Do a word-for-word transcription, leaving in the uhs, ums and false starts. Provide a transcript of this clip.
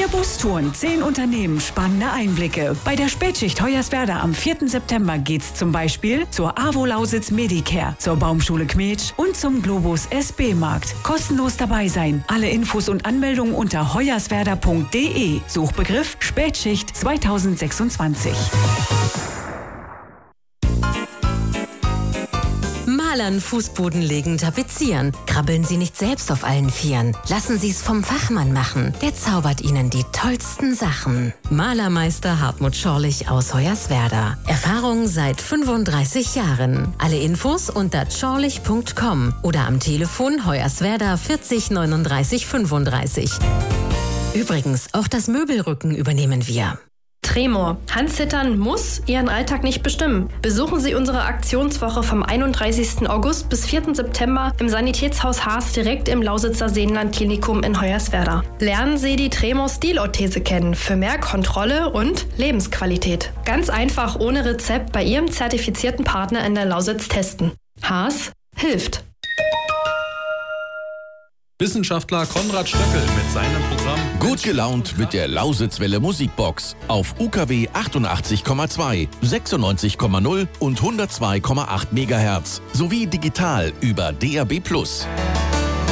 Busstouren, zehn Unternehmen, spannende Einblicke. Bei der Spätschicht Hoyerswerda am vierten September geht's zum Beispiel zur AWO Lausitz Medicare, zur Baumschule Kmetsch und zum Globus S B-Markt. Kostenlos dabei sein. Alle Infos und Anmeldungen unter hoyerswerda punkt de. Suchbegriff Spätschicht zweitausendsechsundzwanzig. Malern, Fußboden legen, tapezieren. Krabbeln Sie nicht selbst auf allen Vieren. Lassen Sie es vom Fachmann machen. Der zaubert Ihnen die tollsten Sachen. Malermeister Hartmut Schorlich aus Hoyerswerda. Erfahrung seit fünfunddreißig Jahren. Alle Infos unter schorlich punkt com oder am Telefon Hoyerswerda vierzig neununddreißig fünfunddreißig. Übrigens, auch das Möbelrücken übernehmen wir. Tremor. Handzittern muss Ihren Alltag nicht bestimmen. Besuchen Sie unsere Aktionswoche vom einunddreißigsten August bis vierten September im Sanitätshaus Haas direkt im Lausitzer Seenland-Klinikum in Hoyerswerda. Lernen Sie die Tremor-Stilorthese kennen für mehr Kontrolle und Lebensqualität. Ganz einfach ohne Rezept bei Ihrem zertifizierten Partner in der Lausitz testen. Haas hilft. Wissenschaftler Konrad Stöckel mit seinem Programm Gut gelaunt mit der Lausitzwelle Musikbox auf U K W achtundachtzig Komma zwei, sechsundneunzig Komma null und hundertzwei Komma acht Megahertz sowie digital über D A B plus.